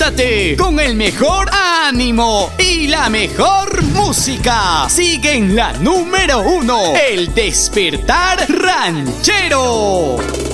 Levántate con el mejor ánimo y la mejor música. Sigue en la número 1, El Despertar Ranchero.